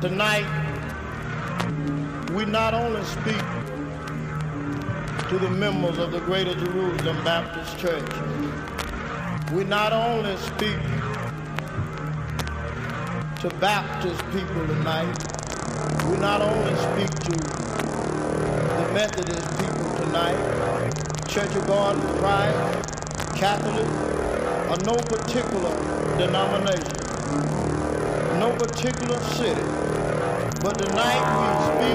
Tonight, we not only speak to the members of the Greater Jerusalem Baptist Church, we not only speak to Baptist people tonight, we not only speak to the Methodist people tonight, Church of God in Christ, Catholic, or no particular denomination, no particular city, but tonight we speak